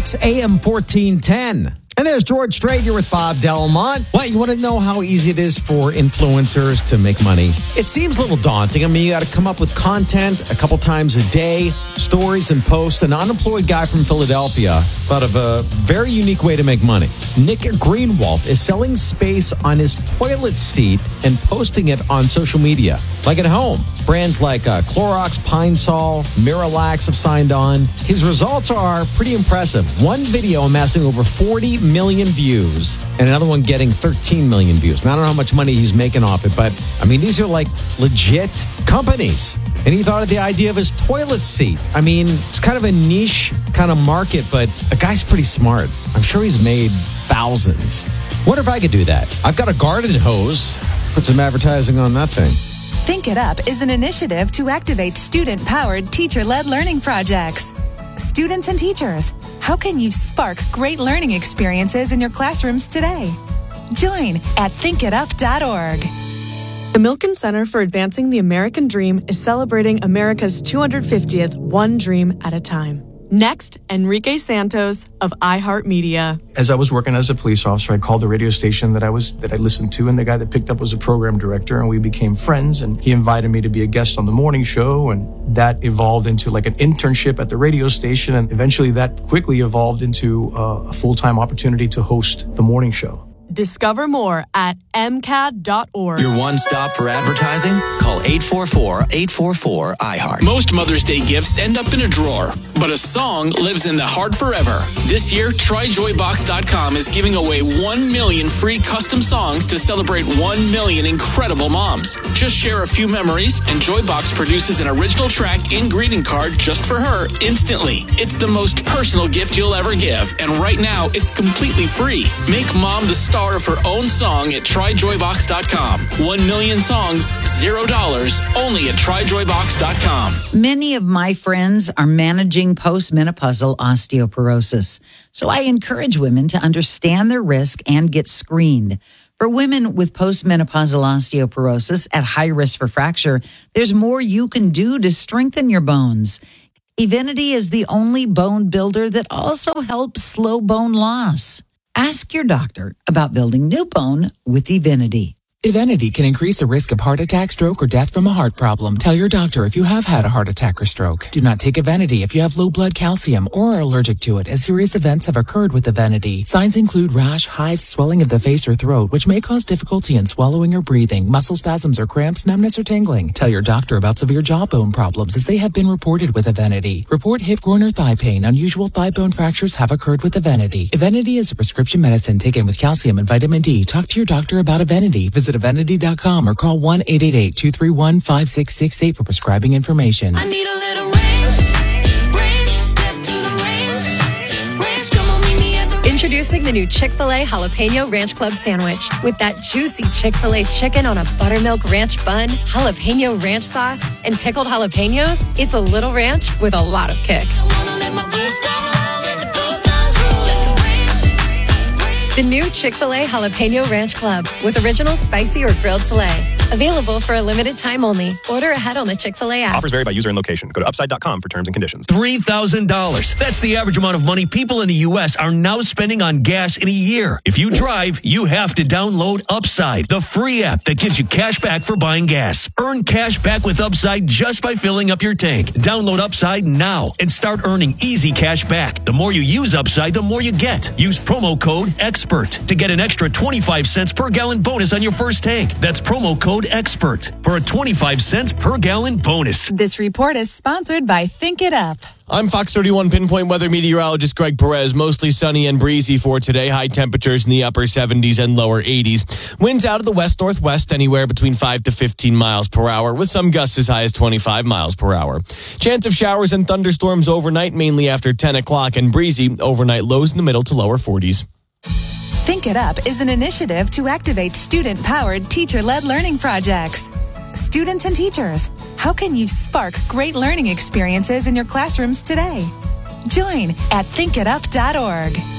It's AM 1410. And there's George Strait here with Bob Delmont. What, you want to know how easy it is for influencers to make money? It seems a little daunting. I mean, you got to come up with content a couple times a day, stories and posts. An unemployed guy from Philadelphia thought of a very unique way to make money. Nick Greenwald is selling space on his toilet seat and posting it on social media, like at home. Brands like Clorox, Pine Sol, Miralax have signed on. His results are pretty impressive. One video amassing over 40 million views and another one getting 13 million views. Now, I don't know how much money he's making off it, but I mean, these are like legit companies. And he thought of the idea of his toilet seat. I mean, it's kind of a niche kind of market, but a guy's pretty smart. I'm sure he's made thousands. Wonder if I could do that. I've got a garden hose. Put some advertising on that thing. Think It Up is an initiative to activate student-powered, teacher-led learning projects. Students and teachers, how can you spark great learning experiences in your classrooms today? Join at thinkitup.org. The Milken Center for Advancing the American Dream is celebrating America's 250th One Dream at a Time. Next, Enrique Santos of iHeartMedia. As I was working as a police officer, I called the radio station that I listened to, and the guy that picked up was a program director, and we became friends, and he invited me to be a guest on the morning show, and that evolved into like an internship at the radio station, and eventually that quickly evolved into a full-time opportunity to host the morning show. Discover more at MCAD.org. Your one stop for advertising? Call 844-844-iHeart. Most Mother's Day gifts end up in a drawer, but a song lives in the heart forever. This year, TryJoyBox.com is giving away 1 million free custom songs to celebrate 1 million incredible moms. Just share a few memories, and Joybox produces an original track and greeting card just for her instantly. It's the most personal gift you'll ever give, and right now, it's completely free. Make mom the star of her own song at TryJoyBox.com. 1 million songs, $0, only at TryJoyBox.com. Many of my friends are managing postmenopausal osteoporosis, so I encourage women to understand their risk and get screened. For women with postmenopausal osteoporosis at high risk for fracture, there's more you can do to strengthen your bones. Evenity is the only bone builder that also helps slow bone loss. Ask your doctor about building new bone with Evenity. Evenity can increase the risk of heart attack, stroke, or death from a heart problem. Tell your doctor if you have had a heart attack or stroke. Do not take Evenity if you have low blood calcium or are allergic to it, as serious events have occurred with Evenity. Signs include rash, hives, swelling of the face or throat, which may cause difficulty in swallowing or breathing, muscle spasms or cramps, numbness or tingling. Tell your doctor about severe jawbone problems, as they have been reported with Evenity. Report hip, groin, or thigh pain. Unusual thigh bone fractures have occurred with Evenity. Evenity is a prescription medicine taken with calcium and vitamin D. Talk to your doctor about Evenity. Visit Evenity.com or call 1-888-231-5668 for prescribing information. I need a little range, step to the range, come on, meet me at the range. Introducing the new Chick-fil-A Jalapeno Ranch Club Sandwich. With that juicy Chick-fil-A chicken on a buttermilk ranch bun, jalapeno ranch sauce, and pickled jalapenos, it's a little ranch with a lot of kick. The new Chick-fil-A Jalapeno Ranch Club with original spicy or grilled filet. Available for a limited time only. Order ahead on the Chick-fil-A app. Offers vary by user and location. Go to upside.com for terms and conditions. $3,000. That's the average amount of money people in the U.S. are now spending on gas in a year. If you drive, you have to download Upside, the free app that gives you cash back for buying gas. Earn cash back with Upside just by filling up your tank. Download Upside now and start earning easy cash back. The more you use Upside, the more you get. Use promo code EXPERT to get an extra 25 cents per gallon bonus on your first tank. That's promo code EXPERT for a 25 cents per gallon bonus. This report is sponsored by Think It Up. I'm Fox 31 Pinpoint Weather Meteorologist Greg Perez. Mostly sunny and breezy for today. High temperatures in the upper 70s and lower 80s. Winds out of the west-northwest anywhere between 5 to 15 miles per hour, with some gusts as high as 25 miles per hour. Chance of showers and thunderstorms overnight, mainly after 10 o'clock, and breezy. Overnight lows in the middle to lower 40s. Think It Up is an initiative to activate student-powered, teacher-led learning projects. Students and teachers, how can you spark great learning experiences in your classrooms today? Join at thinkitup.org.